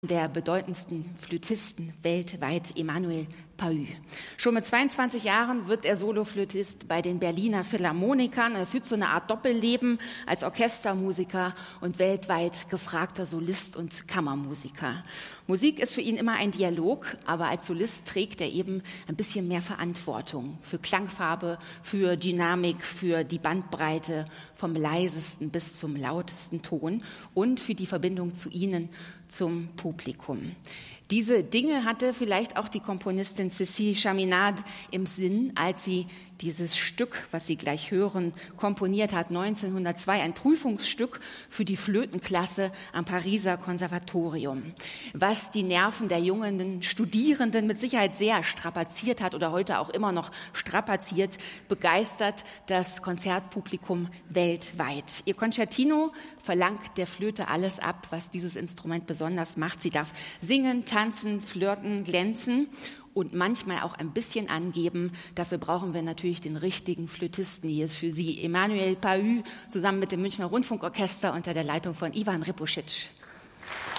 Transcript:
der bedeutendsten Flötisten weltweit, Emanuel Pahud. Schon mit 22 Jahren wird er Soloflötist bei den Berliner Philharmonikern. Er führt so eine Art Doppelleben als Orchestermusiker und weltweit gefragter Solist und Kammermusiker. Musik ist für ihn immer ein Dialog, aber als Solist trägt er eben ein bisschen mehr Verantwortung für Klangfarbe, für Dynamik, für die Bandbreite vom leisesten bis zum lautesten Ton und für die Verbindung zu Ihnen, zum Publikum. Diese Dinge hatte vielleicht auch die Komponistin Cécile Chaminade im Sinn, als sie dieses Stück, was Sie gleich hören, komponiert hat, 1902, ein Prüfungsstück für die Flötenklasse am Pariser Konservatorium, was die Nerven der jungen Studierenden mit Sicherheit sehr strapaziert hat oder heute auch immer noch strapaziert, begeistert das Konzertpublikum weltweit. Ihr Concertino verlangt der Flöte alles ab, was dieses Instrument besonders macht. Sie darf singen, tanzen, flirten, glänzen und manchmal auch ein bisschen angeben. Dafür brauchen wir natürlich den richtigen Flötisten. Hier ist für Sie Emanuel Pahud zusammen mit dem Münchner Rundfunkorchester unter der Leitung von Ivan Repusic.